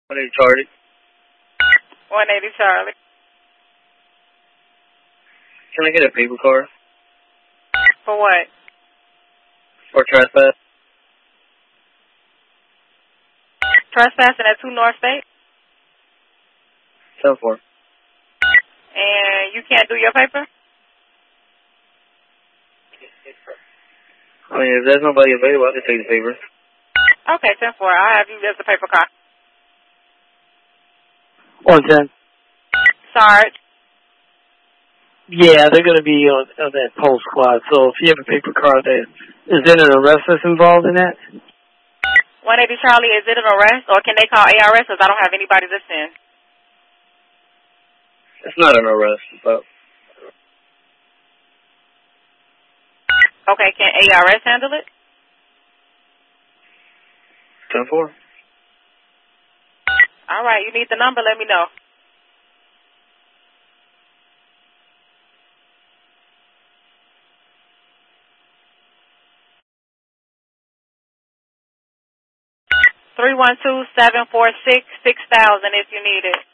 180 Charlie. 180 Charlie. Can I get a paper car? For what? For trespass? Trespassing at 2 North State? 10-4. And you can't do your paper? I mean, if there's nobody available, I can take the paper. Okay, 10-4. I'll have you as the paper car. 110. Sarge. Yeah, they're going to be on that pole squad. So if you have a paper car there, is there an arrest that's involved in that? 180 Charlie, is it an arrest or can they call ARS because I don't have anybody to send? It's not an arrest, but... Okay, can ARS handle it? 10-4. All right, you need the number, let me know. (312-746-6000) if you need it.